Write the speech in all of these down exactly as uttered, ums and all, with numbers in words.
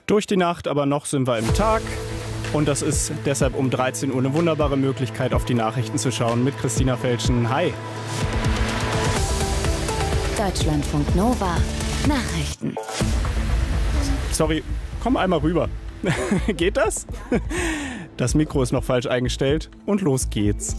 Durch die Nacht, aber noch sind wir im Tag. Und das ist deshalb um dreizehn Uhr eine wunderbare Möglichkeit, auf die Nachrichten zu schauen mit Christina Felschen. Hi. Deutschlandfunk Nova Nachrichten. Sorry, komm einmal rüber. Geht das? Das Mikro ist noch falsch eingestellt und los geht's.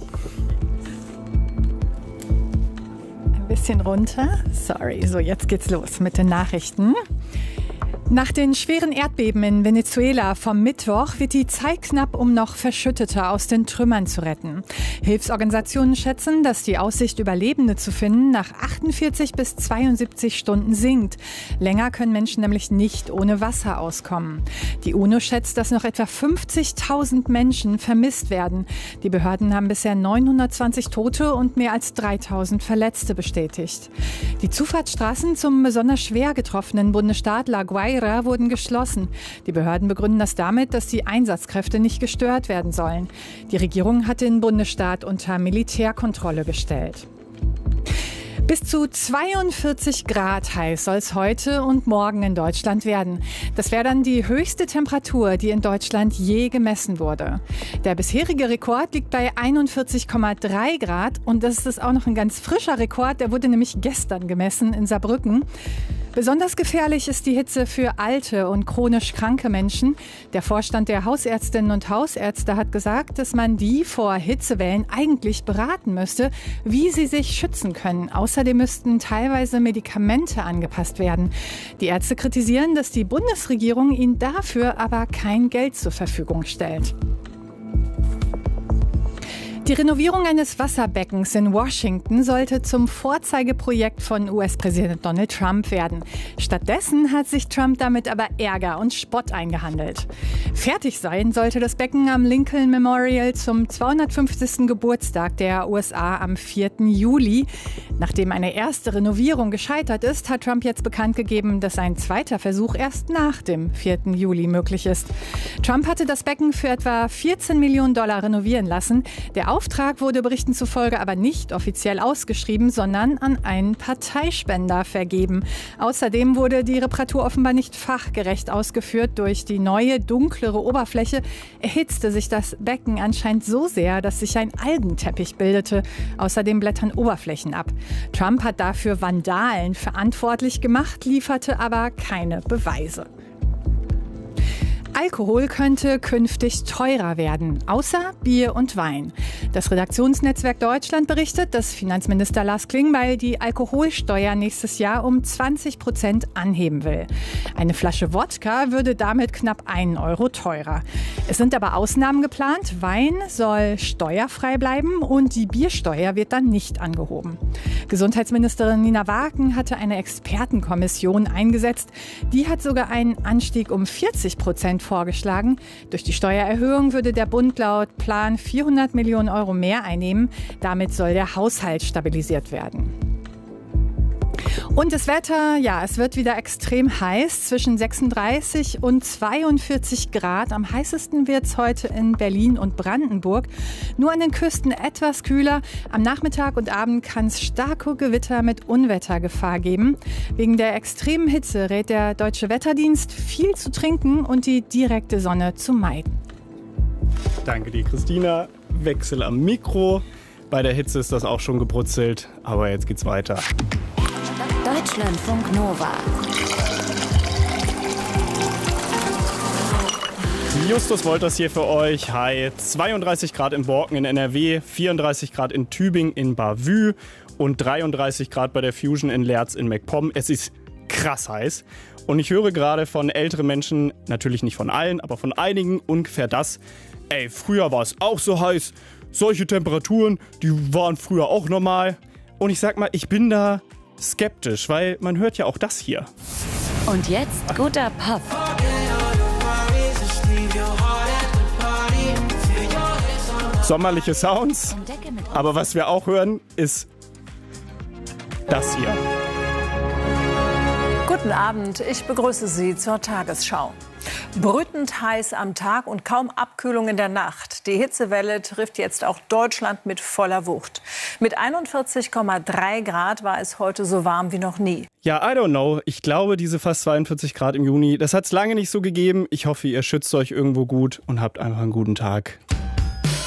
Ein bisschen runter. Sorry, so jetzt geht's los mit den Nachrichten. Nach den schweren Erdbeben in Venezuela vom Mittwoch wird die Zeit knapp, um noch Verschüttete aus den Trümmern zu retten. Hilfsorganisationen schätzen, dass die Aussicht, Überlebende zu finden, nach achtundvierzig bis zweiundsiebzig Stunden sinkt. Länger können Menschen nämlich nicht ohne Wasser auskommen. Die UNO schätzt, dass noch etwa fünfzigtausend Menschen vermisst werden. Die Behörden haben bisher neunhundertzwanzig Tote und mehr als dreitausend Verletzte bestätigt. Die Zufahrtsstraßen zum besonders schwer getroffenen Bundesstaat La Guaira wurden geschlossen. Die Behörden begründen das damit, dass die Einsatzkräfte nicht gestört werden sollen. Die Regierung hat den Bundesstaat unter Militärkontrolle gestellt. Bis zu zweiundvierzig Grad heiß soll es heute und morgen in Deutschland werden. Das wäre dann die höchste Temperatur, die in Deutschland je gemessen wurde. Der bisherige Rekord liegt bei einundvierzig Komma drei Grad und das ist auch noch ein ganz frischer Rekord. Der wurde nämlich gestern gemessen in Saarbrücken. Besonders gefährlich ist die Hitze für alte und chronisch kranke Menschen. Der Vorstand der Hausärztinnen und Hausärzte hat gesagt, dass man die vor Hitzewellen eigentlich beraten müsste, wie sie sich schützen können. Außerdem müssten teilweise Medikamente angepasst werden. Die Ärzte kritisieren, dass die Bundesregierung ihnen dafür aber kein Geld zur Verfügung stellt. Die Renovierung eines Wasserbeckens in Washington sollte zum Vorzeigeprojekt von U S-Präsident Donald Trump werden. Stattdessen hat sich Trump damit aber Ärger und Spott eingehandelt. Fertig sein sollte das Becken am Lincoln Memorial zum zweihundertfünfzigsten Geburtstag der U S A am vierten Juli. Nachdem eine erste Renovierung gescheitert ist, hat Trump jetzt bekannt gegeben, dass ein zweiter Versuch erst nach dem vierten Juli möglich ist. Trump hatte das Becken für etwa vierzehn Millionen Dollar renovieren lassen. Der Auftrag wurde Berichten zufolge aber nicht offiziell ausgeschrieben, sondern an einen Parteispender vergeben. Außerdem wurde die Reparatur offenbar nicht fachgerecht ausgeführt. Durch die neue, dunklere Oberfläche erhitzte sich das Becken anscheinend so sehr, dass sich ein Algenteppich bildete. Außerdem blättern Oberflächen ab. Trump hat dafür Vandalen verantwortlich gemacht, lieferte aber keine Beweise. Alkohol könnte künftig teurer werden, außer Bier und Wein. Das Redaktionsnetzwerk Deutschland berichtet, dass Finanzminister Lars Klingbeil die Alkoholsteuer nächstes Jahr um zwanzig Prozent anheben will. Eine Flasche Wodka würde damit knapp einen Euro teurer. Es sind aber Ausnahmen geplant. Wein soll steuerfrei bleiben und die Biersteuer wird dann nicht angehoben. Gesundheitsministerin Nina Wagen hatte eine Expertenkommission eingesetzt. Die hat sogar einen Anstieg um vierzig Prozent vorgeschlagen. Durch die Steuererhöhung würde der Bund laut Plan vierhundert Millionen Euro mehr einnehmen. Damit soll der Haushalt stabilisiert werden. Und das Wetter, ja, es wird wieder extrem heiß, zwischen sechsunddreißig und zweiundvierzig Grad. Am heißesten wird es heute in Berlin und Brandenburg. Nur an den Küsten etwas kühler. Am Nachmittag und Abend kann es starke Gewitter mit Unwettergefahr geben. Wegen der extremen Hitze rät der Deutsche Wetterdienst, viel zu trinken und die direkte Sonne zu meiden. Danke dir, Christina. Wechsel am Mikro. Bei der Hitze ist das auch schon gebrutzelt, aber jetzt geht's weiter. Deutschlandfunk Nova. Justus Wolters hier für euch. Hi. zweiunddreißig Grad in Borken in N R W, vierunddreißig Grad in Tübingen in Bavü und dreiunddreißig Grad bei der Fusion in Leerz in MacPom. Es ist krass heiß. Und ich höre gerade von älteren Menschen, natürlich nicht von allen, aber von einigen ungefähr das: Ey, früher war es auch so heiß. Solche Temperaturen, die waren früher auch normal. Und ich sag mal, ich bin da skeptisch, weil man hört ja auch das hier. Und jetzt guter Pop. Sommerliche Sounds, aber was wir auch hören, ist das hier. Guten Abend, ich begrüße Sie zur Tagesschau. Brütend heiß am Tag und kaum Abkühlung in der Nacht. Die Hitzewelle trifft jetzt auch Deutschland mit voller Wucht. Mit einundvierzig Komma drei Grad war es heute so warm wie noch nie. Ja, I don't know. Ich glaube, diese fast zweiundvierzig Grad im Juni, das hat es lange nicht so gegeben. Ich hoffe, ihr schützt euch irgendwo gut und habt einfach einen guten Tag.